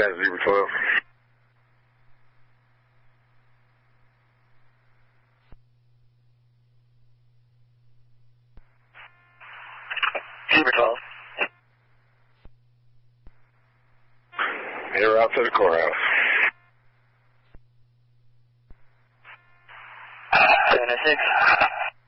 Zebra 12. Zebra 12. You're out to the courthouse. 706.